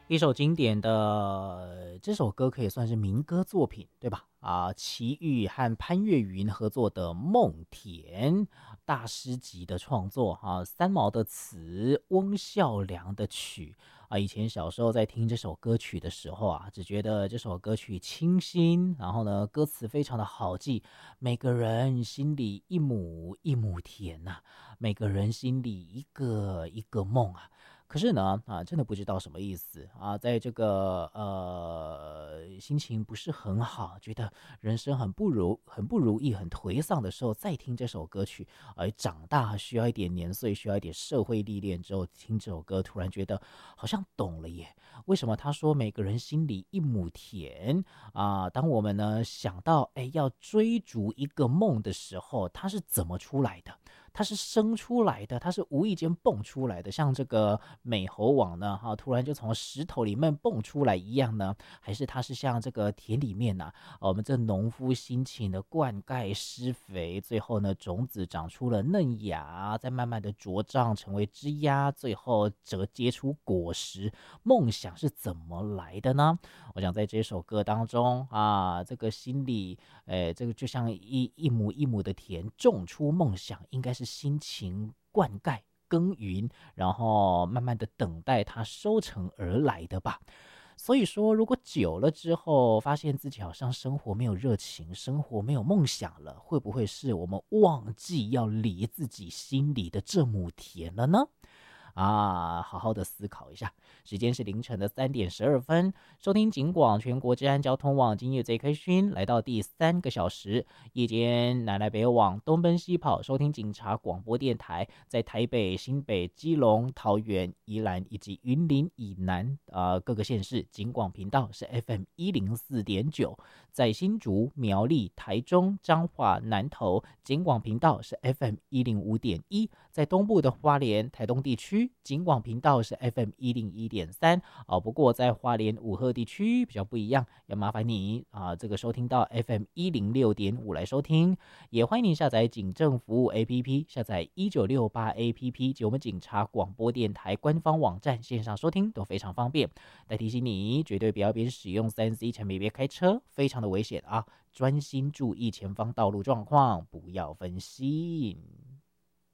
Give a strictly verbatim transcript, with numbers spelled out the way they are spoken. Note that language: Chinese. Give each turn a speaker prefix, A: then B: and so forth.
A: 一首经典的这首歌可以算是民歌作品，对吧？啊，齐豫和潘越云合作的《梦田》大师级的创作啊，三毛的词，翁孝良的曲啊。以前小时候在听这首歌曲的时候啊，只觉得这首歌曲清新，然后呢，歌词非常的好记，每个人心里一亩一亩田呐、每个人心里一个一个梦啊。可是呢，啊，真的不知道什么意思啊，在这个呃心情不是很好，觉得人生很不如很不如意、很颓丧的时候，再听这首歌曲，而长大需要一点年岁，需要一点社会历练之后，听这首歌，突然觉得好像懂了耶。为什么他说每个人心里一亩田啊？当我们呢想到哎要追逐一个梦的时候，它是怎么出来的？它是生出来的，它是无意间蹦出来的，像这个美猴王呢，哈、啊，突然就从石头里面蹦出来一样呢？还是它是像这个田里面呐、啊，我们这农夫辛勤的灌溉施肥，最后呢，种子长出了嫩芽，再慢慢的茁壮成为枝丫，最后折结出果实。梦想是怎么来的呢？我想在这首歌当中啊，这个心里，哎，这个就像一一亩一亩的田，种出梦想，应该是辛勤灌溉耕耘，然后慢慢的等待它收成而来的吧。所以说，如果久了之后，发现自己好像生活没有热情，生活没有梦想了，会不会是我们忘记要理自己心里的这亩田了呢？啊，好好的思考一下。时间是凌晨的三点十二分，收听警广全国治安交通网今夜最开讯，来到第三个小时，夜间南来北往，东奔西跑，收听警察广播电台，在台北、新北、基隆、桃园、宜兰以及云林以南啊、呃、各个县市，警广频道是 F M 一零四点九，在新竹、苗栗、台中、彰化、南投，警广频道是 F M 一零五点一，在东部的花莲、台东地区，警广频道是 F M 一零一点三啊。不过在花莲五鹤地区比较不一样，要麻烦你啊，这个收听到 F M 一零六点五来收听。也欢迎您下载警政服务 A P P， 下载一九六八 A P P 及我们警察广播电台官方网站，线上收听都非常方便。再提醒你，绝对不要边使用 三 C 产品边开车，非常的危险啊！专心注意前方道路状况，不要分心。